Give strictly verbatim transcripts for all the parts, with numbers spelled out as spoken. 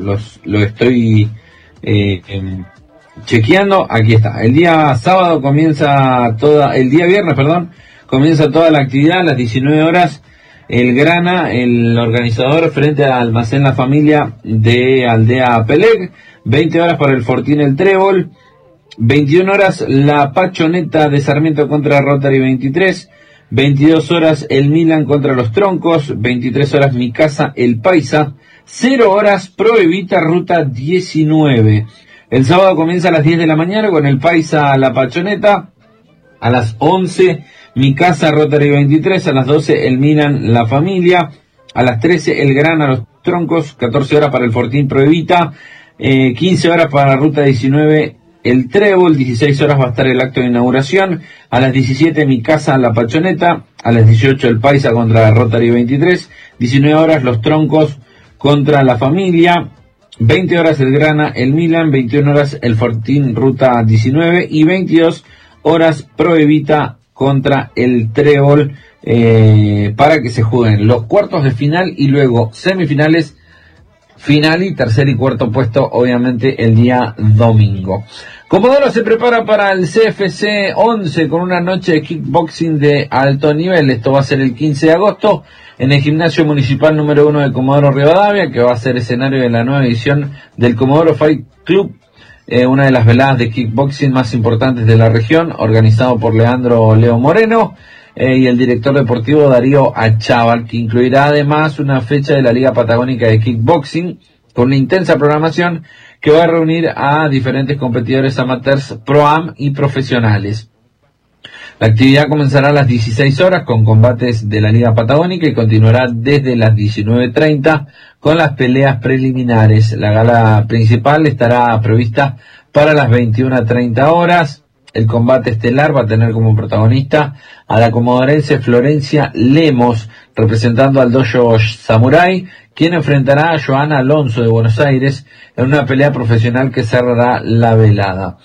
los, lo estoy eh, em, chequeando. Aquí está. El día sábado comienza toda, el día viernes, perdón, comienza toda la actividad a las diecinueve horas. El Grana, el organizador, frente al Almacén La Familia de Aldea Peleg. veinte horas para el Fortín El Trébol. veintiuna horas la Pachoneta de Sarmiento contra Rotary veintitrés. veintidós horas el Milan contra los Troncos. veintitrés horas Mi Casa El Paisa. cero horas Pro Evita Ruta diecinueve. El sábado comienza a las diez de la mañana con el Paisa La Pachoneta. A las once Mi Casa Rotary veintitrés. A las doce el Milan La Familia. A las trece el Grana Los Troncos. catorce horas para el Fortín Pro Evita. Eh, quince horas para Ruta diecinueve el Trébol. dieciséis horas va a estar el acto de inauguración. A las diecisiete Mi Casa La Pachoneta. A las dieciocho el Paisa contra Rotary veintitrés. diecinueve horas Los Troncos contra La Familia. veinte horas el Grana el Milan. veintiuna horas el Fortín Ruta diecinueve. Y veintidós horas Pro Evita contra el Trébol, eh, para que se jueguen los cuartos de final y luego semifinales, final y tercer y cuarto puesto, obviamente, el día domingo. Comodoro se prepara para el C F C once con una noche de kickboxing de alto nivel. Esto va a ser el quince de agosto en el Gimnasio Municipal número uno de Comodoro Rivadavia, que va a ser escenario de la nueva edición del Comodoro Fight Club, eh, una de las veladas de kickboxing más importantes de la región, organizado por Leandro Leo Moreno eh, y el director deportivo Darío Achával, que incluirá además una fecha de la Liga Patagónica de Kickboxing con una intensa programación que va a reunir a diferentes competidores amateurs, pro-am y profesionales. La actividad comenzará a las dieciséis horas con combates de la Liga Patagónica y continuará desde las diecinueve treinta con las peleas preliminares. La gala principal estará prevista para las veintiuna treinta horas. El combate estelar va a tener como protagonista a la comodorense Florencia Lemos, representando al Dojo Samurai, quien enfrentará a Joana Alonso de Buenos Aires en una pelea profesional que cerrará la velada.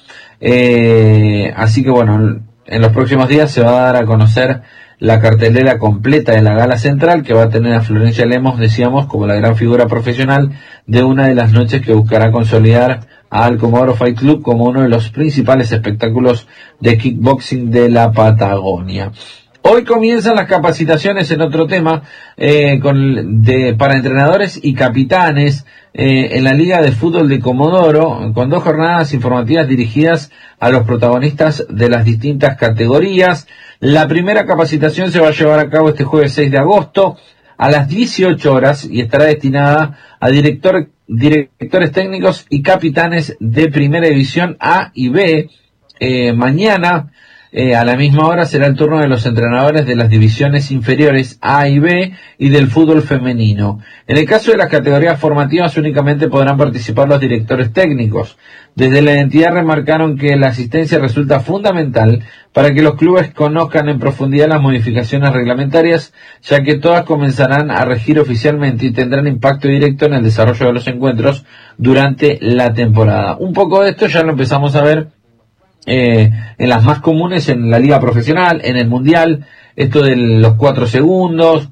Eh, así que bueno, en los próximos días se va a dar a conocer la cartelera completa de la gala central, que va a tener a Florencia Lemos, decíamos, como la gran figura profesional de una de las noches que buscará consolidar al Comodoro Fight Club como uno de los principales espectáculos de kickboxing de la Patagonia. Hoy comienzan las capacitaciones en otro tema, eh, con, de, para entrenadores y capitanes eh, en la Liga de Fútbol de Comodoro, con dos jornadas informativas dirigidas a los protagonistas de las distintas categorías. La primera capacitación se va a llevar a cabo este jueves seis de agosto a las dieciocho horas y estará destinada a director, directores técnicos y capitanes de Primera División A y B. Eh, mañana, Eh, a la misma hora será el turno de los entrenadores de las divisiones inferiores A y B y del fútbol femenino. En el caso de las categorías formativas únicamente podrán participar los directores técnicos. Desde la entidad remarcaron que la asistencia resulta fundamental para que los clubes conozcan en profundidad las modificaciones reglamentarias, ya que todas comenzarán a regir oficialmente y tendrán impacto directo en el desarrollo de los encuentros durante la temporada. Un poco de esto ya lo empezamos a ver Eh, en las más comunes en la liga profesional, en el mundial, esto de los cuatro segundos,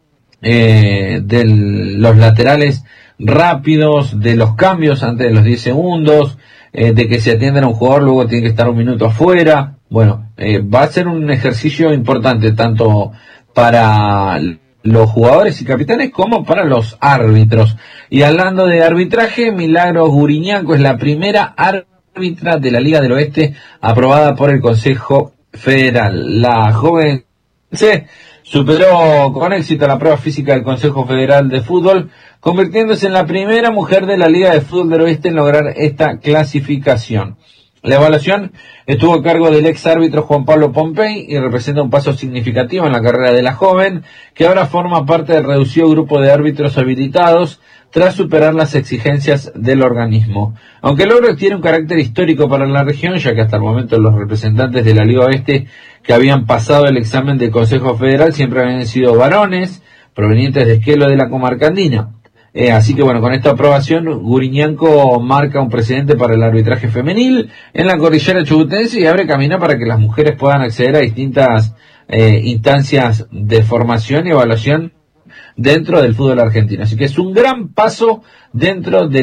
eh, de los laterales rápidos, de los cambios antes de los diez segundos, eh, de que se atiendan a un jugador, luego tiene que estar un minuto afuera. Bueno, eh, va a ser un ejercicio importante tanto para los jugadores y capitanes como para los árbitros. Y hablando de arbitraje, Milagros Guriñanco es la primera árbitra árbitra de la Liga del Oeste aprobada por el Consejo Federal. La joven se superó con éxito la prueba física del Consejo Federal de Fútbol, convirtiéndose en la primera mujer de la Liga de Fútbol del Oeste en lograr esta clasificación. La evaluación estuvo a cargo del ex árbitro Juan Pablo Pompey y representa un paso significativo en la carrera de la joven, que ahora forma parte del reducido grupo de árbitros habilitados tras superar las exigencias del organismo. Aunque el logro tiene un carácter histórico para la región, ya que hasta el momento los representantes de la Liga Oeste que habían pasado el examen del Consejo Federal siempre habían sido varones provenientes de Esquelo de la comarca andina. Eh, así que bueno, con esta aprobación, Guriñanco marca un precedente para el arbitraje femenil en la cordillera chubutense y abre camino para que las mujeres puedan acceder a distintas eh, instancias de formación y evaluación dentro del fútbol argentino. Así que es un gran paso dentro del